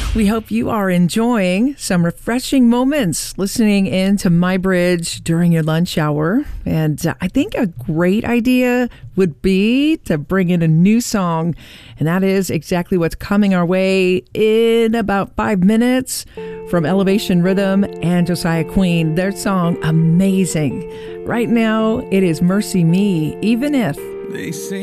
We hope you are enjoying some refreshing moments listening in to My Bridge during your lunch hour. And I think a great idea would be to bring in a new song. And that is exactly what's coming our way in about 5 minutes from Elevation Rhythm and Josiah Queen. Their song, Amazing. Right now, it is Mercy Me, Even If. They say